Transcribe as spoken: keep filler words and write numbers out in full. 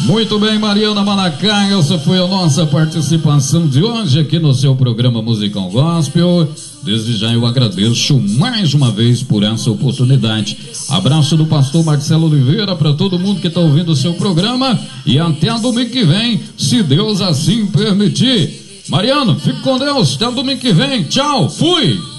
Muito bem, Mariana Manacá, essa foi a nossa participação de hoje aqui no seu programa Musical Gospel. Desde já eu agradeço mais uma vez por essa oportunidade. Abraço do pastor Marcelo Oliveira para todo mundo que está ouvindo o seu programa e até domingo que vem, se Deus assim permitir. Mariano, fique com Deus, até domingo que vem, tchau, fui!